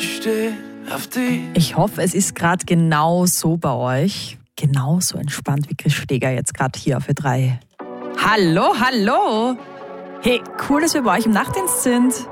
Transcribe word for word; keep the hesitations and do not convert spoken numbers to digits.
Ich steh auf dich. Ich hoffe, es ist gerade genau so bei euch. Genauso entspannt wie Chris Steger jetzt gerade hier auf Ö drei. Hallo, hallo! Hey, cool, dass wir bei euch im Nachtdienst sind.